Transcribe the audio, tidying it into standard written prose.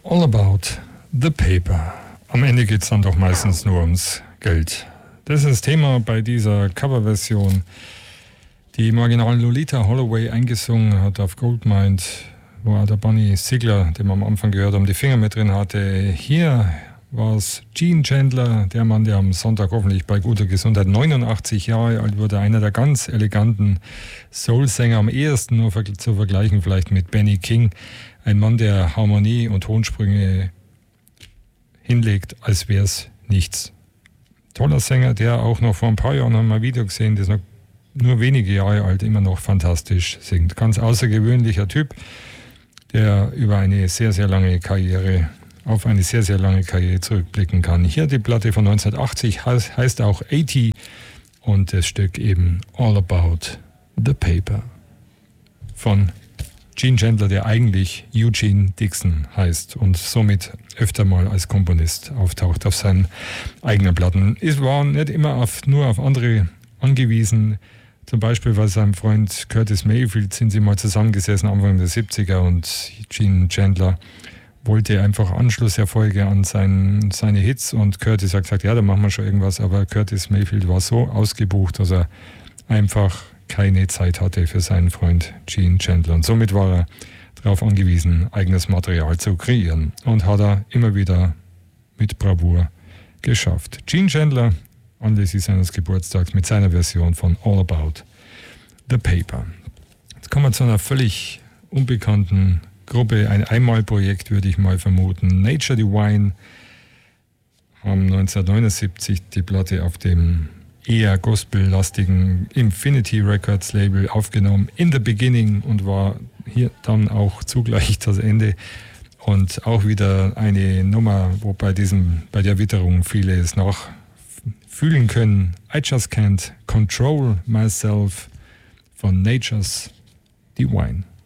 All About the Paper. Am Ende geht es dann doch meistens nur ums Geld. Das ist das Thema bei dieser Coverversion, die im Original Lolita Holloway eingesungen hat auf Goldmine, wo auch der Bunny Sigler, den wir am Anfang gehört haben, die Finger mit drin hatte. Hier war es Gene Chandler, der Mann, der am Sonntag hoffentlich bei guter Gesundheit 89 Jahre alt wurde, einer der ganz eleganten Soul-Sänger, am ehesten nur zu vergleichen vielleicht mit Benny King, ein Mann, der Harmonie und Tonsprünge hinlegt, als wäre es nichts. Toller Sänger, der auch noch vor ein paar Jahren haben wir ein Video gesehen, der ist noch nur wenige Jahre alt, immer noch fantastisch singt. Ganz außergewöhnlicher Typ, der über eine sehr, sehr lange Karriere zurückblicken kann. Hier die Platte von 1980 heißt auch 80 und das Stück eben All About the Paper von Gene Chandler, der eigentlich Eugene Dixon heißt und somit öfter mal als Komponist auftaucht auf seinen eigenen Platten. Es war nicht immer nur auf andere angewiesen. Zum Beispiel bei seinem Freund Curtis Mayfield sind sie mal zusammengesessen Anfang der 70er und Gene Chandler wollte einfach Anschlusserfolge an seine Hits und Curtis hat gesagt, ja, da machen wir schon irgendwas, aber Curtis Mayfield war so ausgebucht, dass er einfach keine Zeit hatte für seinen Freund Gene Chandler und somit war er darauf angewiesen, eigenes Material zu kreieren und hat er immer wieder mit Bravour geschafft. Gene Chandler anlässlich seines Geburtstags mit seiner Version von All About the Paper. Jetzt kommen wir zu einer völlig unbekannten Gruppe, ein Einmalprojekt würde ich mal vermuten. Nature Divine haben 1979 die Platte auf dem eher gospellastigen Infinity Records Label aufgenommen, In the Beginning, und war hier dann auch zugleich das Ende. Und auch wieder eine Nummer, wo bei der Witterung viele es nachfühlen können. I Just Can't Control Myself von Nature's Divine.